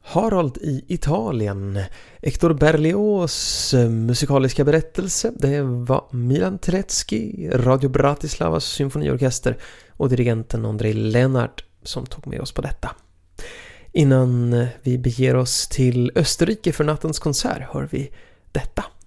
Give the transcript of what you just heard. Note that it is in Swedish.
Harold i Italien, Hector Berlioz musikaliska berättelse. Det var Milan Telecki, Radio Bratislavas symfoniorkester och dirigenten Andrei Lennart som tog med oss på detta. Innan vi beger oss till Österrike för nattens konsert hör vi detta.